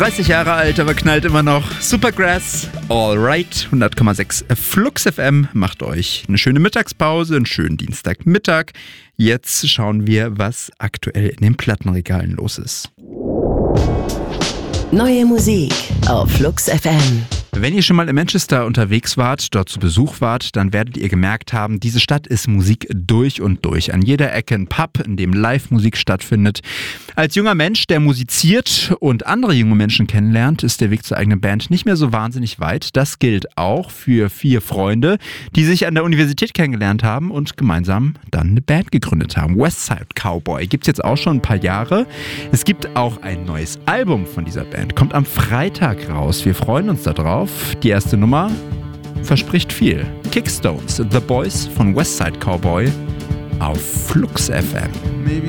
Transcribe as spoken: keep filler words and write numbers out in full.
dreißig Jahre alt, aber knallt immer noch. Supergrass, Alright, hundert Komma sechs Flux F M macht euch eine schöne Mittagspause, einen schönen Dienstagmittag. Jetzt schauen wir, was aktuell in den Plattenregalen los ist. Neue Musik auf Flux F M. Wenn ihr schon mal in Manchester unterwegs wart, dort zu Besuch wart, dann werdet ihr gemerkt haben, diese Stadt ist Musik durch und durch. An jeder Ecke ein Pub, in dem Live-Musik stattfindet. Als junger Mensch, der musiziert und andere junge Menschen kennenlernt, ist der Weg zur eigenen Band nicht mehr so wahnsinnig weit. Das gilt auch für vier Freunde, die sich an der Universität kennengelernt haben und gemeinsam dann eine Band gegründet haben. Westside Cowboy gibt's jetzt auch schon ein paar Jahre. Es gibt auch ein neues Album von dieser Band, kommt am Freitag raus. Wir freuen uns darauf. Die erste Nummer verspricht viel. Kickstones, The Boys von Westside Cowboy auf Flux F M. Maybe